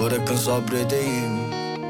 bırakın sabredeyim.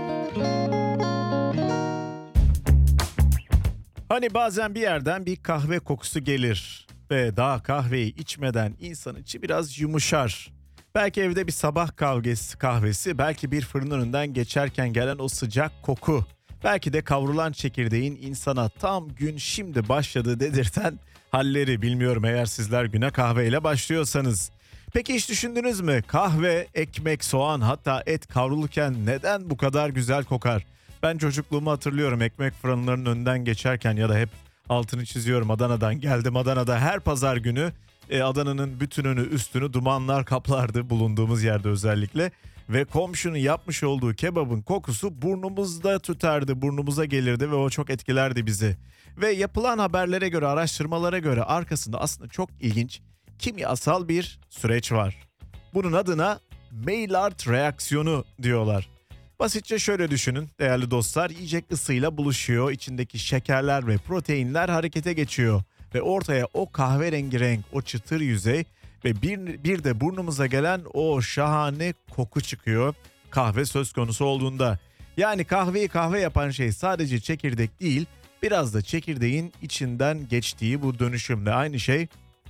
Hani bazen bir yerden bir kahve kokusu gelir ve daha kahveyi içmeden insanın içi biraz yumuşar. Belki evde bir sabah kahvesi, belki bir fırının önünden geçerken gelen o sıcak koku. Belki de kavrulan çekirdeğin insana tam gün şimdi başladı dedirten halleri, bilmiyorum eğer sizler güne kahveyle başlıyorsanız. Peki hiç düşündünüz mü? Kahve, ekmek, soğan, hatta et kavrulurken neden bu kadar güzel kokar? Ben çocukluğumu hatırlıyorum, ekmek fırınlarının önünden geçerken ya da hep altını çiziyorum, Adana'dan geldim. Adana'da her pazar günü Adana'nın bütününü, üstünü dumanlar kaplardı, bulunduğumuz yerde özellikle. Ve komşunun yapmış olduğu kebabın kokusu burnumuzda tüterdi, burnumuza gelirdi ve o çok etkilerdi bizi. Ve yapılan haberlere göre, araştırmalara göre arkasında aslında çok ilginç kimyasal bir süreç var. Bunun adına Maillard reaksiyonu diyorlar. Basitçe şöyle düşünün değerli dostlar, yiyecek ısıyla buluşuyor, içindeki şekerler ve proteinler harekete geçiyor ve ortaya o kahverengi renk, o çıtır yüzey ve bir de burnumuza gelen o şahane koku çıkıyor kahve söz konusu olduğunda. Yani kahveyi kahve yapan şey sadece çekirdek değil, biraz da çekirdeğin içinden geçtiği bu dönüşümle aynı şey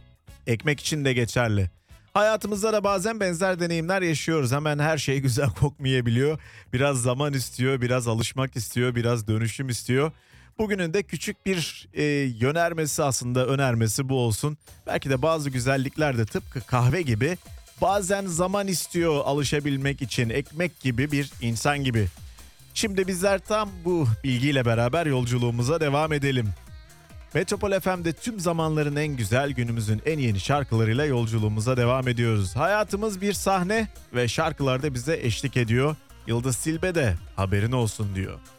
ekmek için de geçerli. Hayatımızda da bazen benzer deneyimler yaşıyoruz. Hemen her şey güzel kokmayabiliyor. Biraz zaman istiyor, biraz alışmak istiyor, biraz dönüşüm istiyor. Bugünün de küçük bir yönermesi, aslında önermesi bu olsun. Belki de bazı güzellikler de tıpkı kahve gibi bazen zaman istiyor alışabilmek için, ekmek gibi bir insan gibi. Şimdi bizler tam bu bilgiyle beraber yolculuğumuza devam edelim. Metropol FM'de tüm zamanların en güzel, günümüzün en yeni şarkılarıyla yolculuğumuza devam ediyoruz. Hayatımız bir sahne ve şarkılar da bize eşlik ediyor. Yıldız Tilbe de haberin olsun diyor.